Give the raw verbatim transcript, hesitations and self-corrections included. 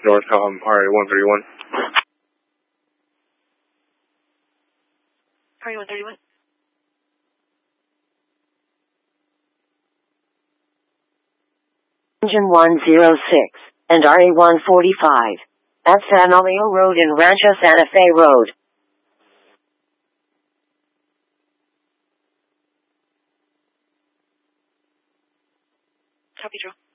North Elm, R A one thirty-one. R A one thirty-one. Engine one oh six and R A one forty-five at San Elio Road and Rancho Santa Fe Road. Copy, Joe.